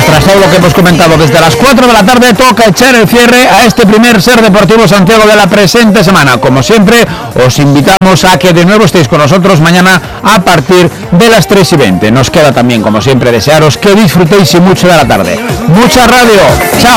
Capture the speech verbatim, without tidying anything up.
Tras todo lo que hemos comentado desde las cuatro de la tarde, toca echar el cierre a este primer Ser Deportivo Santiago de la presente semana. Como siempre, os invitamos a que de nuevo estéis con nosotros mañana a partir de las tres y veinte. Nos queda también, como siempre, desearos que disfrutéis y mucho de la tarde. Mucha radio. Chao.